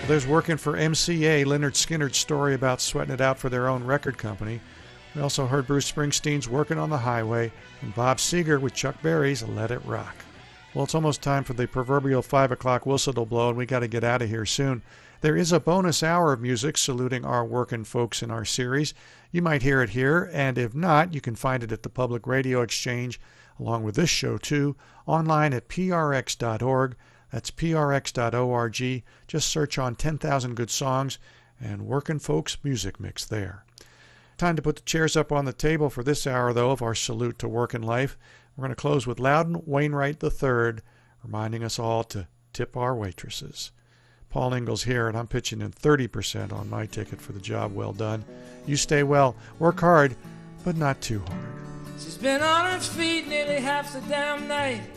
There's working for MCA, Lynyrd Skynyrd's story about sweating it out for their own record company. We also heard Bruce Springsteen's Working on the Highway and Bob Seger with Chuck Berry's Let It Rock. Well, it's almost time for the proverbial 5 o'clock whistle to blow, and we got to get out of here soon. There is a bonus hour of music saluting our working folks in our series. You might hear it here, and if not, you can find it at the Public Radio Exchange, along with this show too, online at prx.org. That's prx.org. Just search on 10,000 Good Songs and Working Folks Music Mix there. Time to put the chairs up on the table for this hour, though, of our salute to working life. We're going to close with Loudon Wainwright III, reminding us all to tip our waitresses. Paul Ingalls here, and I'm pitching in 30% on my ticket for the job well done. You stay well, work hard, but not too hard. She's been on her feet nearly half the damn night.